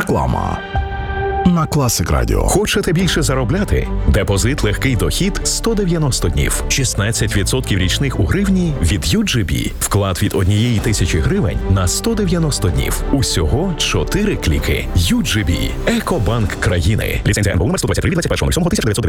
Реклама на Класик Радіо. Хочете більше заробляти? Депозит легкий дохід 190 днів. 16% річних у гривні від UGB. Вклад від 1000 гривень на 190 днів. Усього 4 кліки. UGB. Екобанк країни. Ліцензія НБУ номер 123 від 21.07.1990.